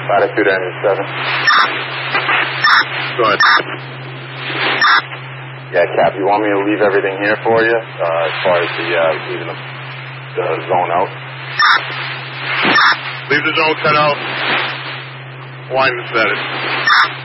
Latitude engine 7. Go ahead. Yeah, Cap, you want me to leave everything here for you as far as leaving the zone out? Leave the zone cut out. Wind and set it.